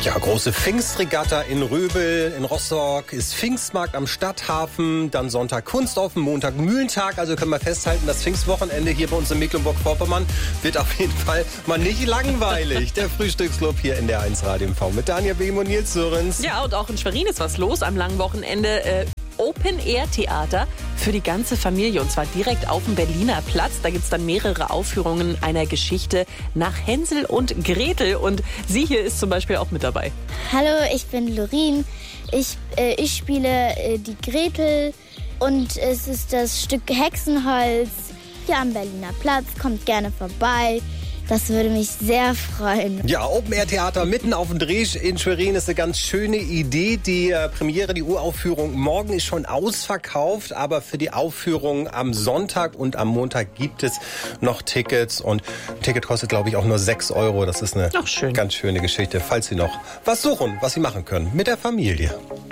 Ja, große Pfingstregatta in Röbel, in Rostock ist Pfingstmarkt am Stadthafen, dann Sonntag Kunstoffen, Montag Mühlentag. Also können wir festhalten, das Pfingstwochenende hier bei uns in Mecklenburg-Vorpommern wird auf jeden Fall mal nicht langweilig. Der Frühstücksclub hier in der 1 Radio MV mit Daniel Behm und Nils Sörens. Ja, und auch in Schwerin ist was los am langen Wochenende. Open-Air-Theater für die ganze Familie und zwar direkt auf dem Berliner Platz. Da gibt es dann mehrere Aufführungen einer Geschichte nach Hänsel und Gretel und sie hier ist zum Beispiel auch mit dabei. Hallo, ich bin Lorin. Ich spiele die Gretel und es ist das Stück Hexenholz hier am Berliner Platz. Kommt gerne vorbei. Das würde mich sehr freuen. Ja, Open-Air-Theater mitten auf dem Dreh in Schwerin ist eine ganz schöne Idee. Die Premiere, die Uraufführung morgen ist schon ausverkauft, aber für die Aufführung am Sonntag und am Montag gibt es noch Tickets und ein Ticket kostet, glaube ich, auch nur 6 €. Das ist eine ganz schöne Geschichte, falls Sie noch was suchen, was Sie machen können mit der Familie.